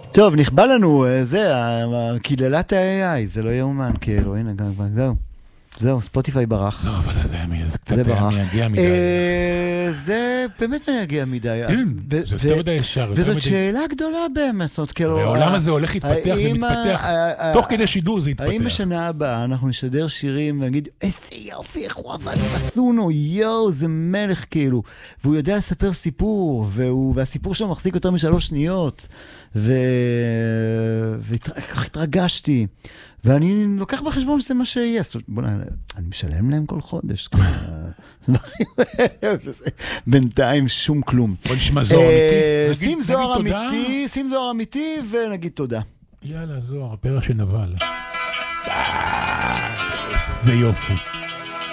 טוב, נכבה לנו, זה, קיללת ה-AI, זה לא יאומן, כאילו, הנה, זהו, ספוטיפיי ברח. לא, אבל זה קצת מייגע מדי. זה באמת מייגע מדי. כן, זה יותר מדי ישר. וזאת שאלה גדולה באמת, זאת כאילו... והעולם הזה הולך להתפתח ומתפתח, תוך כדי שידור זה יתפתח. האם בשנה הבאה אנחנו נשדר שירים ונגיד, איזה יופי, איך הוא עבד עם אסונו, יואו, זה מלך כאילו. והוא יודע לספר סיפור, והסיפור שלו מחזיק יותר מ3 שניות. וכך התרגשתי. ואני לוקח בחשבון שזה מה שיהיה. בוא נראה, אני משלם להם כל חודש. בינתיים שום כלום. בוא נשמע זוהר אמיתי. שים זוהר אמיתי ונגיד תודה. יאללה, זוהר, הפרח שנבל. זה יופי.